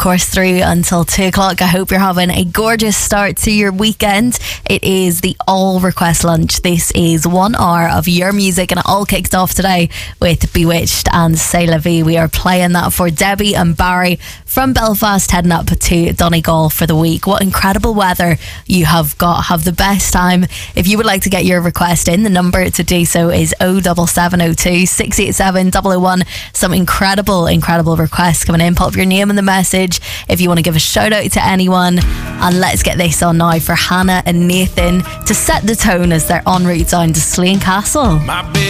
course, through until 2 o'clock. I hope you're having a gorgeous start to your weekend. It is the All Request Lunch. This is 1 hour of your music, and it all kicked off today with Bewitched and C'est La Vie. We are playing that for Debbie and Barry from Belfast, heading up to Donegal for the week. What incredible weather you have got. Have the best time. If you would like to get your request in, the number to do so is 07702 687 001. Some incredible requests coming in. Pop your name in the message if you want to give a shout out to anyone. And let's get this on now for Hannah and Nathan to set the tone as they're en route down to Slane Castle.